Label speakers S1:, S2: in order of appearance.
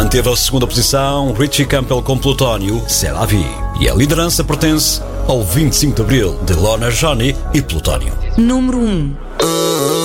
S1: Manteve a segunda posição Richie Campbell com Plutónio, C'est la vie. E a liderança pertence ao 25 de Abril, de Lorna Johnny e Plutónio.
S2: Número 1.